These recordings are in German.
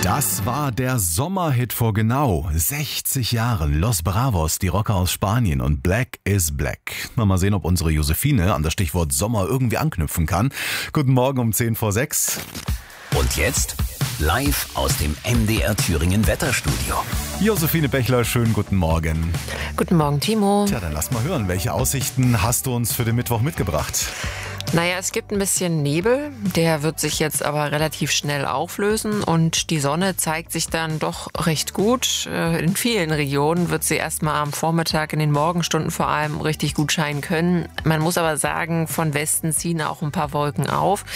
Das war der Sommerhit vor genau 60 Jahren. Los Bravos, die Rocker aus Spanien und Black is Black. Mal sehen, ob unsere Josephine an das Stichwort Sommer irgendwie anknüpfen kann. Guten Morgen um 10:06. Und jetzt live aus dem MDR Thüringen Wetterstudio. Josephine Bechler, schönen guten Morgen. Guten Morgen, Timo. Tja, dann lass mal hören, welche Aussichten hast du uns für den Mittwoch mitgebracht? Naja, es gibt ein bisschen Nebel, der wird sich jetzt aber relativ schnell auflösen und die Sonne zeigt sich dann doch recht gut. In vielen Regionen wird sie erstmal am Vormittag, in den Morgenstunden vor allem, richtig gut scheinen können. Man muss aber sagen, von Westen ziehen auch ein paar Wolken auf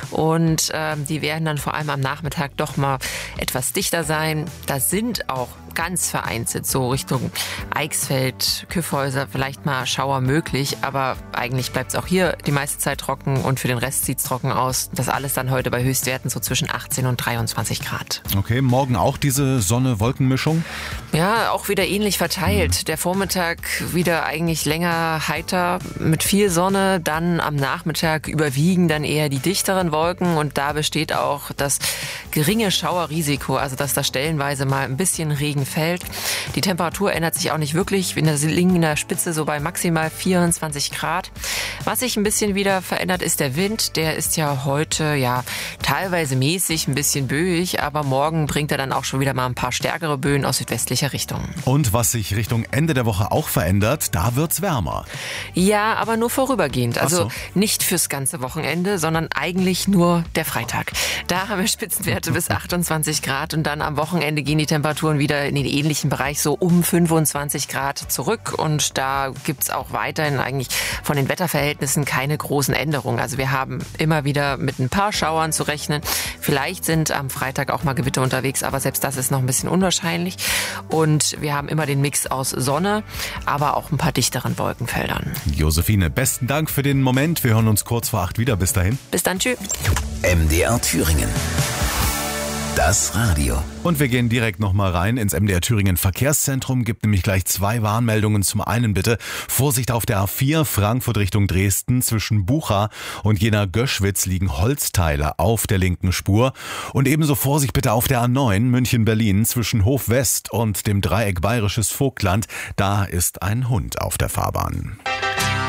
und die werden dann vor allem am Nachmittag doch mal etwas dichter sein. Da sind auch ganz vereinzelt so Richtung Eichsfeld, Kyffhäuser, vielleicht mal Schauer möglich, aber eigentlich bleibt es auch hier die meiste Zeit trocken und für den Rest sieht es trocken aus. Das alles dann heute bei Höchstwerten so zwischen 18 und 23 Grad. Okay, morgen auch diese Sonne-Wolken-Mischung? Ja, auch wieder ähnlich verteilt. Der Vormittag wieder eigentlich länger heiter mit viel Sonne, dann am Nachmittag überwiegen dann eher die dichteren Wolken und da besteht auch das geringe Schauerrisiko, also dass da stellenweise mal ein bisschen Regen fällt. Die Temperatur ändert sich auch nicht wirklich. Wir liegen in der Spitze so bei maximal 24 Grad. Was sich ein bisschen wieder verändert, ist der Wind. Der ist ja heute teilweise mäßig, ein bisschen böig, aber morgen bringt er dann auch schon wieder mal ein paar stärkere Böen aus südwestlicher Richtung. Und was sich Richtung Ende der Woche auch verändert, da wird's wärmer. Ja, aber nur vorübergehend. Also Ach so. Nicht fürs ganze Wochenende, sondern eigentlich nur der Freitag. Da haben wir Spitzenwerte bis 28 Grad und dann am Wochenende gehen die Temperaturen wieder in den ähnlichen Bereich so um 25 Grad zurück und da gibt's auch weiterhin eigentlich von den Wetterverhältnissen keine großen Änderungen. Also wir haben immer wieder mit ein paar Schauern zu rechnen. Vielleicht sind am Freitag auch mal Gewitter unterwegs, aber selbst das ist noch ein bisschen unwahrscheinlich. Und wir haben immer den Mix aus Sonne, aber auch ein paar dichteren Wolkenfeldern. Josephine, besten Dank für den Moment. Wir hören uns kurz vor 8 wieder. Bis dahin. Bis dann, tschüss. MDR Thüringen. Das Radio. Und wir gehen direkt nochmal rein ins MDR Thüringen Verkehrszentrum. Gibt nämlich gleich 2 Warnmeldungen. Zum einen bitte Vorsicht auf der A4 Frankfurt Richtung Dresden. Zwischen Bucha und Jena-Göschwitz liegen Holzteile auf der linken Spur. Und ebenso Vorsicht bitte auf der A9 München-Berlin zwischen Hof West und dem Dreieck Bayerisches Vogtland. Da ist ein Hund auf der Fahrbahn.